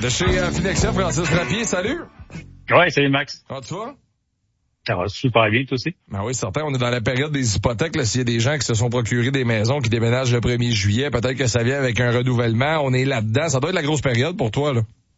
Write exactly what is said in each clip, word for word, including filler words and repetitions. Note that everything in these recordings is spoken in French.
De chez euh, Finexion, Francis Trappier, salut! Ouais, salut Max. Comment tu vas? Ça va super bien, toi aussi? Ben oui, certain. On est dans la période des hypothèques. Là, s'il y a des gens qui se sont procurés des maisons, qui déménagent le premier juillet, peut-être que ça vient avec un renouvellement. On est là-dedans. Ça doit être la grosse période pour toi, là.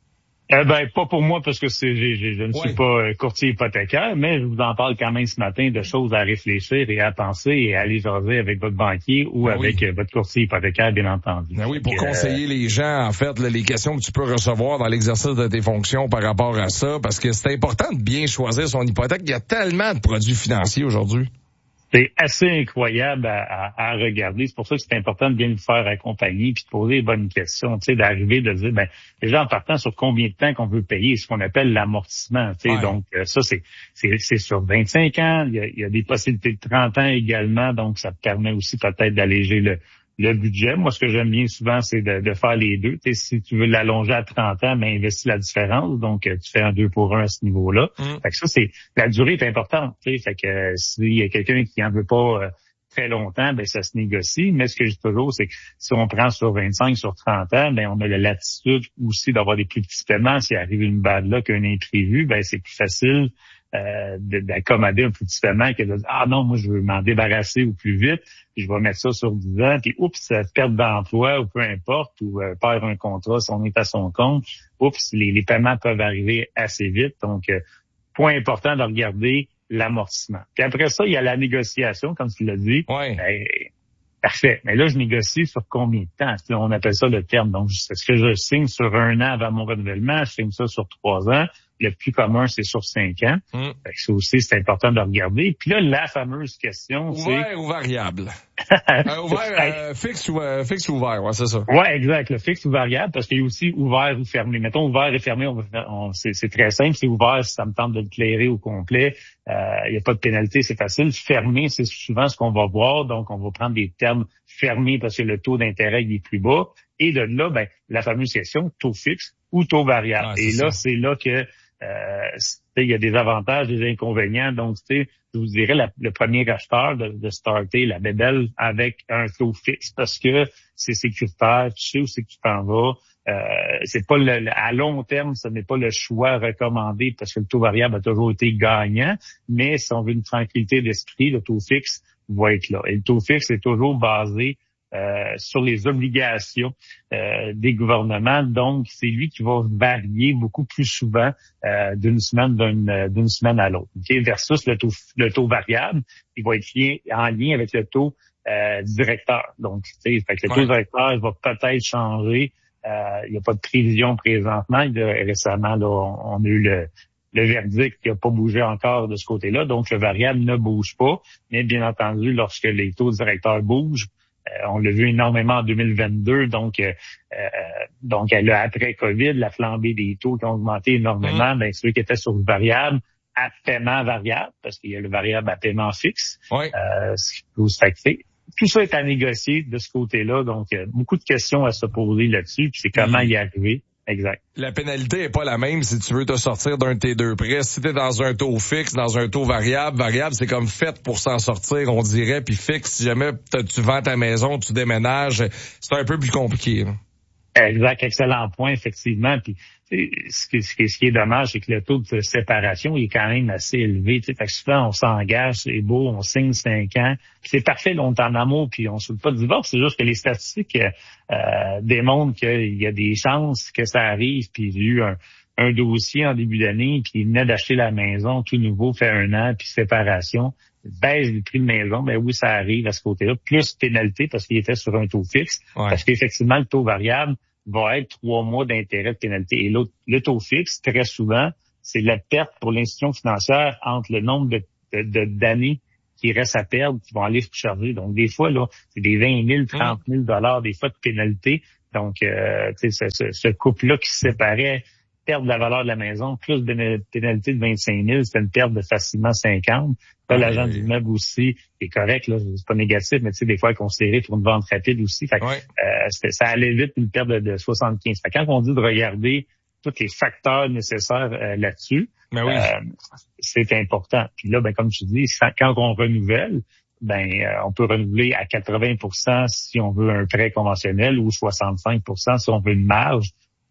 Eh ben, pas pour moi parce que c'est, j'ai, j'ai, je ne suis ouais. pas euh, courtier hypothécaire, mais je vous en parle quand même ce matin de choses à réfléchir et à penser et à aller jaser avec votre banquier ou ben avec oui. euh, votre courtier hypothécaire, bien entendu. Ben oui, pour Donc, conseiller euh, les gens, en fait, là, les questions que tu peux recevoir dans l'exercice de tes fonctions par rapport à ça, parce que c'est important de bien choisir son hypothèque. Il y a tellement de produits financiers aujourd'hui. C'est assez incroyable à, à, à regarder. C'est pour ça que c'est important de bien le faire accompagner puis de poser les bonnes questions, tu sais, d'arriver, de dire, ben, déjà en partant sur combien de temps qu'on veut payer, ce qu'on appelle l'amortissement, tu sais. Ouais. Donc, euh, ça, c'est, c'est, c'est sur vingt-cinq ans. Il y, a, il y a des possibilités de trente ans également. Donc, ça permet aussi peut-être d'alléger le, le budget. Moi, ce que j'aime bien souvent, c'est de, de faire les deux. Tu sais, si tu veux l'allonger à trente ans, ben, investis la différence. Donc, euh, tu fais un deux pour un à ce niveau-là. Mm. Fait que ça, c'est, la durée est importante. Tu sais, fait que euh, s'il y a quelqu'un qui en veut pas euh, très longtemps, ben, ça se négocie. Mais ce que je dis toujours, c'est que si on prend sur vingt-cinq, sur trente ans, ben, on a la latitude aussi d'avoir des plus petits paiements. S'il arrive une bad luck, un imprévu, ben, c'est plus facile Euh, d'accommoder un petit paiement que de dire, ah non, moi, je veux m'en débarrasser au plus vite, puis je vais mettre ça sur dix ans, puis oups, perte d'emploi ou peu importe, ou euh, perdre un contrat si on est à son compte, oups, les, les paiements peuvent arriver assez vite. Donc, euh, point important de regarder l'amortissement. Puis après ça, il y a la négociation, comme tu l'as dit. Ouais. Ben, parfait. Mais là, je négocie sur combien de temps? On appelle ça le terme. Donc, est-ce que je signe sur un an avant mon renouvellement? Je signe ça sur trois ans. Le plus commun, c'est sur cinq ans. Mm. Fait que ça aussi, c'est important de regarder. Puis là, la fameuse question, c'est... Ouvert ou variable? euh, ouvert, euh, fixe ou euh, fixe ou ouvert, ouais, c'est ça. Ouais, exact. Le fixe ou variable, parce qu'il y a aussi ouvert ou fermé. Mettons, ouvert et fermé, on, on, c'est, c'est très simple. C'est ouvert, si ça me tente de le clairer au complet. Il euh, n'y a pas de pénalité, c'est facile. Fermé, c'est souvent ce qu'on va voir. Donc, on va prendre des termes fermés parce que le taux d'intérêt il est plus bas. Et de là, ben, la fameuse question, taux fixe ou taux variable. Ouais, et là, ça. c'est là que euh, il y a des avantages, des inconvénients. Donc, tu sais, je vous dirais, la, le premier acheteur de, de starter la bébelle avec un taux fixe parce que c'est sécuritaire, tu sais où c'est que tu t'en vas. Euh, c'est pas le, à long terme, ce n'est pas le choix recommandé parce que le taux variable a toujours été gagnant. Mais si on veut une tranquillité d'esprit, le taux fixe va être là. Et le taux fixe est toujours basé Euh, sur les obligations euh, des gouvernements. Donc, c'est lui qui va varier beaucoup plus souvent euh, d'une semaine d'une, d'une semaine à l'autre. Okay? Versus le taux, le taux variable, il va être lié, en lien avec le taux euh, directeur. Donc, tu sais, fait que le ouais. taux directeur il va peut-être changer. Euh, il n'y a pas de prévision présentement. Il a, récemment, là, on, on a eu le le verdict qui n'a pas bougé encore de ce côté-là. Donc, le variable ne bouge pas. Mais bien entendu, lorsque les taux directeurs bougent, Euh, on l'a vu énormément en deux mille vingt-deux, donc euh, euh, donc là, après COVID, la flambée des taux qui ont augmenté énormément, mmh. ben ceux qui étaient sur le variable à paiement variable, parce qu'il y a le variable à paiement fixe, oui. euh, ce qui peut se facter. Tout ça est à négocier de ce côté-là, donc euh, beaucoup de questions à se poser là-dessus, puis c'est comment mmh. y arriver. Exact. La pénalité est pas la même si tu veux te sortir d'un de tes deux prêts. Si t'es dans un taux fixe, dans un taux variable, variable, c'est comme fait pour s'en sortir, on dirait, puis fixe, si jamais tu vends ta maison, tu déménages, c'est un peu plus compliqué. Là. Exact, excellent point, effectivement. Puis ce qui, ce, qui, ce qui est dommage, c'est que le taux de séparation il est quand même assez élevé. Fait que souvent, on s'engage, c'est beau, on signe cinq ans. Puis c'est parfait, là, on est en amour, puis on ne souhaite pas de divorce. C'est juste que les statistiques euh, démontrent qu'il y a des chances que ça arrive. Puis j'ai eu un, un dossier en début d'année, puis il venait d'acheter la maison, tout nouveau, fait un an, puis séparation. Baisse du prix de maison, ben oui, ça arrive à ce côté-là. Plus pénalité parce qu'il était sur un taux fixe. Ouais. Parce qu'effectivement, le taux variable va être trois mois d'intérêt de pénalité. Et l'autre, le taux fixe, très souvent, c'est la perte pour l'institution financière entre le nombre de, de, de d'années qui reste à perdre, qui vont aller se charger. Donc, des fois, là, c'est des vingt mille, trente mille dollars, des fois de pénalité. Donc, euh, tu sais, ce, ce, ce couple-là qui se séparait, perdre la valeur de la maison, plus de pénalité de vingt-cinq mille, c'est une perte de facilement cinquante. Là, l'agent oui. d'immeuble aussi est correct, là, c'est pas négatif, mais tu sais, des fois, considéré pour une vente rapide aussi. Fait que, oui. euh, ça allait vite une perte de, de soixante-quinze. Fait que quand on dit de regarder tous les facteurs nécessaires euh, là-dessus, oui. euh, c'est important. Puis là, ben comme tu dis, quand on renouvelle, ben euh, on peut renouveler à quatre-vingts pour cent si on veut un prêt conventionnel ou soixante-cinq pour cent si on veut une marge.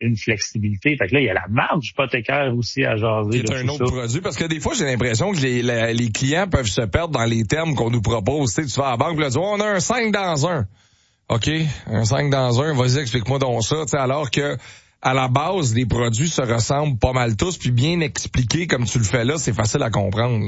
une flexibilité. Fait que là, il y a la marge hypothécaire aussi à jaser. C'est un autre ça. produit, parce que des fois, j'ai l'impression que les, les, les clients peuvent se perdre dans les termes qu'on nous propose. Tu sais, tu vas à la banque, là, tu dis, oh, on a un cinq dans un. OK, un cinq dans un, vas-y, explique-moi donc ça. Tu sais, alors que à la base, les produits se ressemblent pas mal tous, puis bien expliqués comme tu le fais là, c'est facile à comprendre. Là.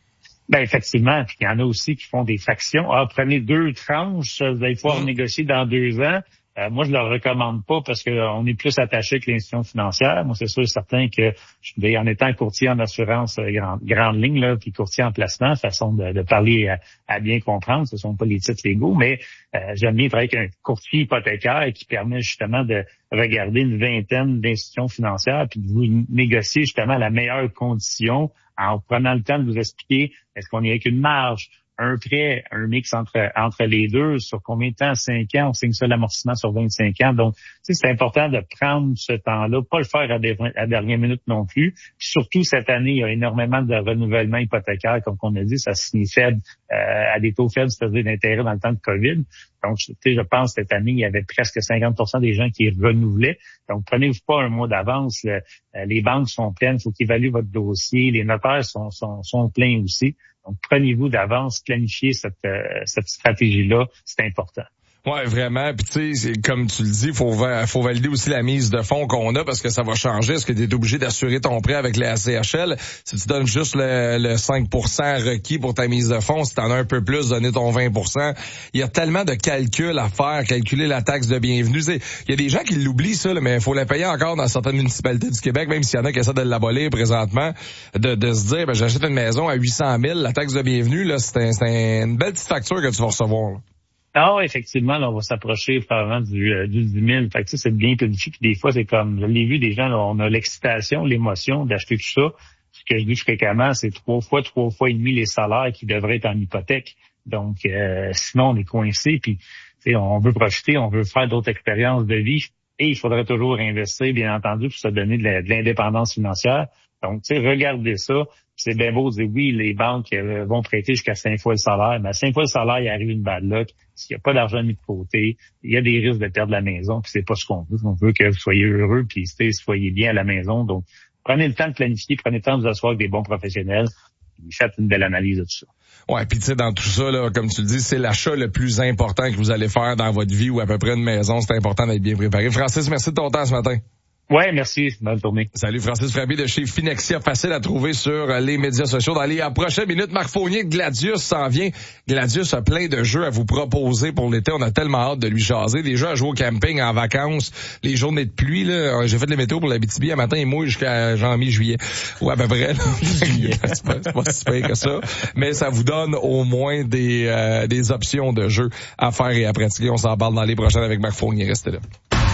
Ben effectivement, puis il y en a aussi qui font des factions. Ah, prenez deux tranches, vous allez pouvoir mmh. négocier dans deux ans. Euh, moi, je le recommande pas parce que on est plus attaché que l'institution financière. Moi, c'est sûr et certain que je, en étant courtier en assurance euh, grande, grande ligne, là, puis courtier en placement, façon de, de parler à, à bien comprendre, ce sont pas les titres légaux, mais euh, j'aime bien travailler avec un courtier hypothécaire qui permet justement de regarder une vingtaine d'institutions financières puis de vous négocier justement la meilleure condition en prenant le temps de vous expliquer est-ce qu'on y a avec une marge, un prêt, un mix entre entre les deux, sur combien de temps? cinq ans, on signe ça l'amortissement sur vingt-cinq ans. Donc, tu sais, c'est important de prendre ce temps-là, pas le faire à, des, à dernière minute non plus. Puis surtout, cette année, il y a énormément de renouvellement hypothécaire, comme on a dit, ça se finit faible, euh, à des taux faibles, c'est-à-dire d'intérêt dans le temps de COVID. Donc, tu sais, je pense cette année, il y avait presque cinquante pour cent des gens qui renouvelaient. Donc, prenez-vous pas un mois d'avance. Le, les banques sont pleines, il faut qu'ils évaluent votre dossier. Les notaires sont, sont, sont pleins aussi. Donc, prenez-vous d'avance, planifiez cette, euh, cette stratégie-là, c'est important. Ouais, vraiment. Puis tu sais, comme tu le dis, faut faut valider aussi la mise de fonds qu'on a parce que ça va changer. Est-ce que tu es obligé d'assurer ton prêt avec les A C H L? Si tu donnes juste le, le cinq pour cent requis pour ta mise de fonds, si tu en as un peu plus, donner ton vingt pour cent. Il y a tellement de calculs à faire, calculer la taxe de bienvenue. Il y a des gens qui l'oublient, ça, là, mais il faut la payer encore dans certaines municipalités du Québec, même s'il y en a qui essaient de l'abolir présentement, de, de se dire, ben j'achète une maison à huit cent mille, la taxe de bienvenue, là, c'est, un, c'est un, une belle petite facture que tu vas recevoir. Là. Ah, effectivement, là, on va s'approcher probablement du, euh, du dix mille. Fait que, tu sais, c'est bien planifié. Puis des fois, c'est comme, je l'ai vu, des gens, là, on a l'excitation, l'émotion d'acheter tout ça. Ce que je dis fréquemment, c'est trois fois, trois fois et demi les salaires qui devraient être en hypothèque. Donc, euh, sinon, on est coincé. Puis, tu sais, on veut profiter, on veut faire d'autres expériences de vie. Et il faudrait toujours investir, bien entendu, pour se donner de, la, de l'indépendance financière. Donc, tu sais, regardez ça. C'est bien beau de dire, oui, les banques euh, vont prêter jusqu'à cinq fois le salaire, mais à cinq fois le salaire, il arrive une bad luck. S'il n'y a pas d'argent mis de côté, il y a des risques de perdre la maison, puis c'est pas ce qu'on veut. On veut que vous soyez heureux, puis soyez bien à la maison. Donc, prenez le temps de planifier, prenez le temps de vous asseoir avec des bons professionnels, puis faites une belle analyse de tout ça. Ouais, puis tu sais, dans tout ça, là, comme tu le dis, c'est l'achat le plus important que vous allez faire dans votre vie ou à peu près une maison. C'est important d'être bien préparé. Francis, merci de ton temps ce matin. Ouais, merci. Bonne journée. Salut, Francis Frappé de chez Finexia. Facile à trouver sur les médias sociaux. Dans les prochaines minutes, Marc Fournier de Gladius s'en vient. Gladius a plein de jeux à vous proposer pour l'été. On a tellement hâte de lui jaser. Des jeux à jouer au camping, en vacances, les journées de pluie, là. J'ai fait les météos pour l'Abitibi. Un matin, il mouille jusqu'à janvier-juillet. Ou à peu près, là. c'est pas, c'est pas si pire que ça. Mais ça vous donne au moins des, euh, des options de jeux à faire et à pratiquer. On s'en parle dans les prochaines avec Marc Fournier. Restez là.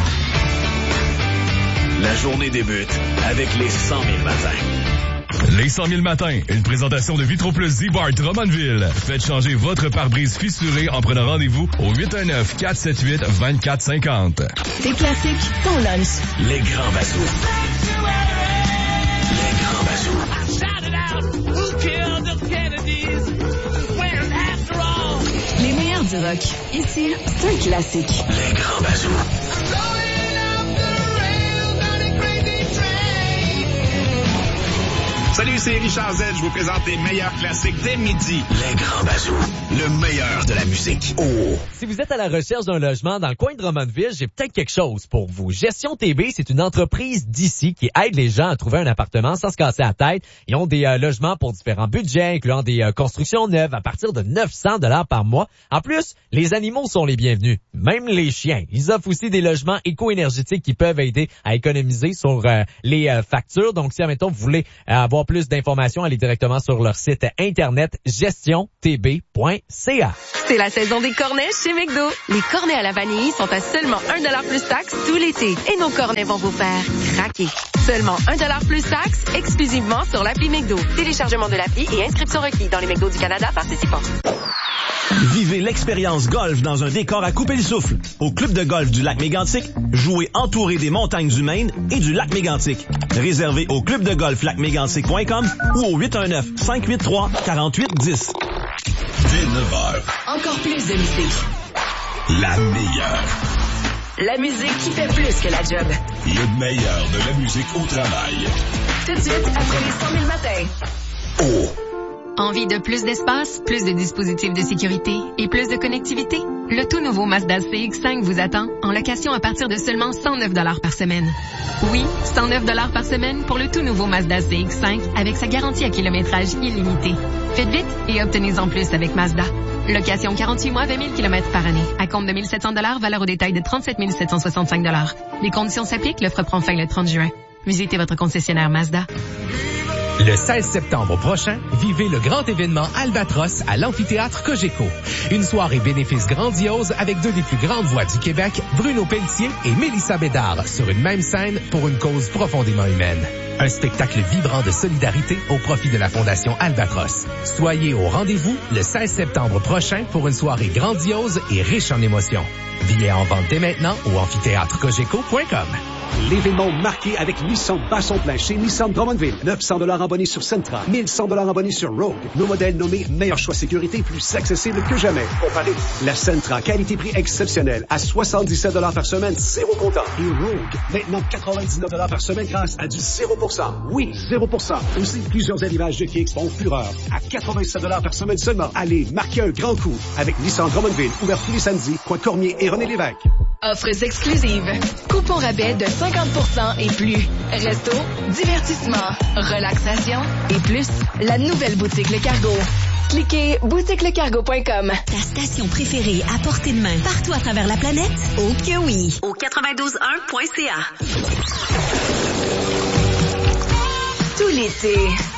La journée débute avec les cent mille matins. Les cent mille matins, une présentation de Vitro Plus Z-Bar Drummondville. Faites changer votre pare-brise fissuré en prenant rendez-vous au huit un neuf, quatre sept huit, deux quatre cinq zéro. Tes classiques, ton lunch. Les grands bazous. Les grands bazous. Les meilleurs du rock. Ici, c'est un classique. Les grands bazous. Salut, c'est Richard Z. Je vous présente les meilleurs classiques dès midi. Les grands bazous, le meilleur de la musique. Oh! Si vous êtes à la recherche d'un logement dans le coin de Drummondville, j'ai peut-être quelque chose pour vous. Gestion T B, c'est une entreprise d'ici qui aide les gens à trouver un appartement sans se casser la tête. Ils ont des euh, logements pour différents budgets, incluant des euh, constructions neuves à partir de neuf cents dollars par mois. En plus, les animaux sont les bienvenus, même les chiens. Ils offrent aussi des logements éco-énergétiques qui peuvent aider à économiser sur euh, les euh, factures. Donc, si, admettons, vous voulez euh, avoir plus d'informations, allez directement sur leur site internet gestion t b point c a. C'est la saison des cornets chez McDo. Les cornets à la vanille sont à seulement un dollar plus taxe tout l'été. Et nos cornets vont vous faire craquer. Seulement un dollar plus taxe, exclusivement sur l'appli McDo. Téléchargement de l'appli et inscription requis dans les McDo du Canada participants. Vivez l'expérience golf dans un décor à couper le souffle. Au club de golf du lac Mégantic, jouez entouré des montagnes du Maine et du lac Mégantic. Réservé au club de golf lac mégantic point com ou au huit un neuf, cinq huit trois, quatre huit un zéro. Dès neuf heures. Encore plus de musique. La meilleure. La musique qui fait plus que la job. Le meilleur de la musique au travail. Tout de suite après les cent mille matins. Oh! Envie de plus d'espace, plus de dispositifs de sécurité et plus de connectivité? Le tout nouveau Mazda C X cinq vous attend en location à partir de seulement cent neuf dollars par semaine. Oui, cent neuf dollars par semaine pour le tout nouveau Mazda C X cinq avec sa garantie à kilométrage illimité. Faites vite et obtenez-en plus avec Mazda. Location quarante-huit mois, vingt mille kilomètres par année. À compte de mille sept cents dollars, valeur au détail de trente-sept mille sept cent soixante-cinq dollars. Les conditions s'appliquent, l'offre prend fin le trente juin. Visitez votre concessionnaire Mazda. Le seize septembre prochain, vivez le grand événement Albatros à l'amphithéâtre Cogeco. Une soirée bénéfice grandiose avec deux des plus grandes voix du Québec, Bruno Pelletier et Mélissa Bédard, sur une même scène pour une cause profondément humaine. Un spectacle vibrant de solidarité au profit de la Fondation Albatros. Soyez au rendez-vous le seize septembre prochain pour une soirée grandiose et riche en émotions. Billets en vente dès maintenant au amphithéâtre cogeco point com. L'événement marqué avec Nissan Basson Plein chez Nissan Drummondville. neuf cents dollars en bonus sur Sentra, mille cent dollars en bonus sur Rogue. Nos modèles nommés meilleur choix sécurité plus accessible que jamais. Comparez la Sentra qualité-prix exceptionnel à soixante-dix-sept dollars par semaine, zéro comptant. Et Rogue, maintenant quatre-vingt-dix-neuf dollars par semaine grâce à du zéro pour cent. Oui, zéro pour cent. Aussi, plusieurs arrivages de Kicks font fureur à quatre-vingt-sept dollars par semaine seulement. Allez, marquez un grand coup avec Nissan Drummondville, ouvert tous les samedis, coin Cormier et René Lévesque. Offres exclusives. Coupon rabais de cinquante pour cent et plus. Resto, divertissement, relaxation et plus. La nouvelle boutique Le Cargo. Cliquez boutique le cargo point com. Ta station préférée à portée de main partout à travers la planète? Oh que oui! Au quatre-vingt-douze un point c a. Tout l'été,